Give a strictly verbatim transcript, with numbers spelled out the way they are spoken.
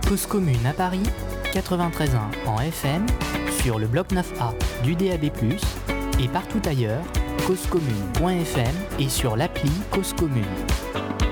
Cause Commune à Paris, quatre-vingt-treize virgule un en F M, sur le bloc neuf A du D A B plus, et partout ailleurs, cause commune point f m et sur l'appli Cause Commune.